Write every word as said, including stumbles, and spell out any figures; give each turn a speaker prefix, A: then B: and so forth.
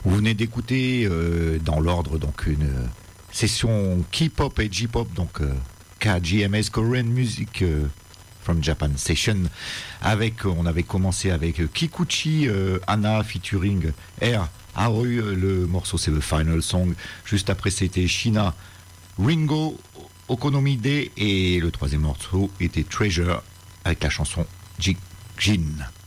A: Vous venez d'écouter euh, dans l'ordre donc une euh, session K-pop et J-pop, donc euh, K G M S Korean Music euh, from Japan Session. Avec, on avait commencé avec Kikuchi euh, Anna featuring Air Haru, euh, le morceau c'est The Final Song. Juste après c'était Shina Ringo Okonomide et le troisième morceau était Treasure avec la chanson Jin.